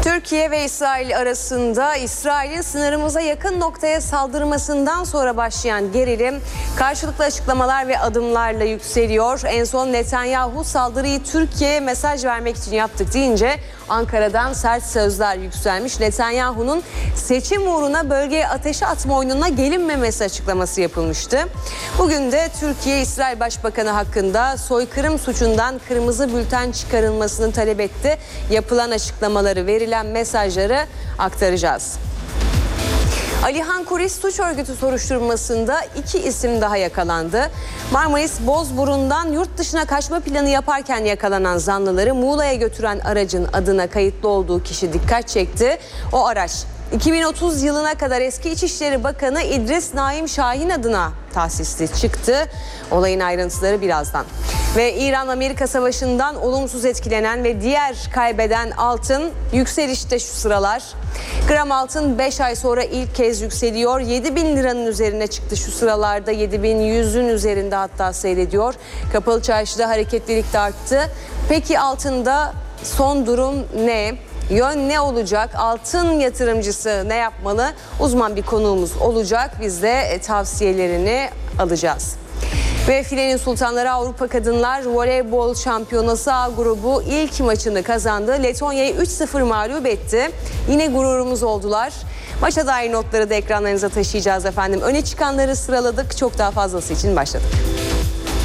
Türkiye ve İsrail arasında İsrail'in sınırımıza yakın noktaya saldırmasından sonra başlayan gerilim karşılıklı açıklamalar ve adımlarla yükseliyor. En son Netanyahu saldırıyı Türkiye'ye mesaj vermek için yaptık deyince Ankara'dan sert sözler yükselmiş. Netanyahu'nun seçim uğruna bölgeye ateşe atma oyununa gelinmemesi açıklaması yapılmıştı. Bugün de Türkiye-İsrail Başbakanı hakkında soykırım suçundan kırmızı bülten çıkarılmasını talep etti. Yapılan açıklamaları, verilen mesajları aktaracağız. Alihan Kuris suç örgütü soruşturmasında 2 isim daha yakalandı. Marmaris Bozburun'dan yurt dışına kaçma planı yaparken yakalanan zanlıları Muğla'ya götüren aracın adına kayıtlı olduğu kişi dikkat çekti. O araç 2030 yılına kadar eski İçişleri Bakanı İdris Naim Şahin adına tahsisli çıktı. Olayın ayrıntıları birazdan. Ve İran-Amerika savaşından olumsuz etkilenen ve diğer kaybeden altın yükselişte şu sıralar. Gram altın 5 ay sonra ilk kez yükseliyor. 7.000 liranın üzerine çıktı şu sıralarda. 7.100'ün üzerinde hatta seyrediyor. Kapalı çarşıda hareketlilik de arttı. Peki altında son durum ne? Yön ne olacak? Altın yatırımcısı ne yapmalı? Uzman bir konuğumuz olacak. Biz de tavsiyelerini alacağız. Ve filenin sultanları Avrupa Kadınlar Voleybol Şampiyonası A grubu ilk maçını kazandı. Letonya'yı 3-0 mağlup etti. Yine gururumuz oldular. Maça dair notları da ekranlarınıza taşıyacağız efendim. Öne çıkanları sıraladık. Çok daha fazlası için başladık.